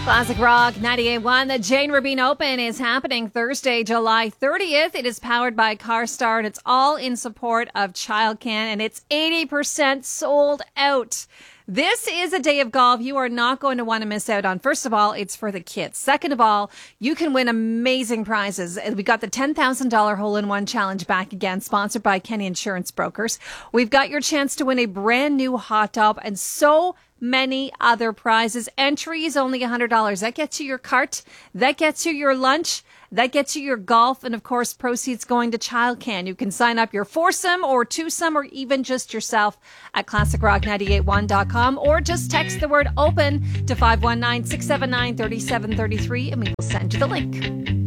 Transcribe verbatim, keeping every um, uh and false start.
Classic Rock ninety-eight point one. The Jane Rabin Open is happening Thursday, July thirtieth. It is powered by CarStar, and it's all in support of ChildCan, and it's eighty percent sold out. This is a day of golf you are not going to want to miss out on. First of all, it's for the kids. Second of all, you can win amazing prizes. We got the ten thousand dollars hole-in-one challenge back again, sponsored by Kenny Insurance Brokers. We've got your chance to win a brand new hot tub and so many other prizes. Entry is only one hundred dollars. That gets you your cart. That gets you your lunch. That gets you your golf, and of course, proceeds going to ChildCan. You can sign up your foursome or twosome or even just yourself at classic rock nine eight one dot com, or just text the word OPEN to five one nine, six seven nine, three seven three three and we will send you the link.